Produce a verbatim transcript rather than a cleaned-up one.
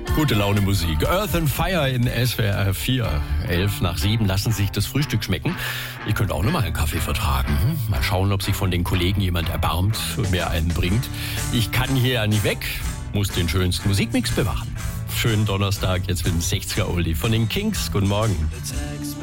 Gute Laune Musik. Earth and Fire in S W R vier. Elf nach sieben lassen sich das Frühstück schmecken. Ich könnte auch noch mal einen Kaffee vertragen. Mal schauen, ob sich von den Kollegen jemand erbarmt und mir einen bringt. Ich kann hier ja nie weg, muss den schönsten Musikmix bewachen. Schönen Donnerstag, jetzt mit dem sechziger Oldie von den Kings. Guten Morgen.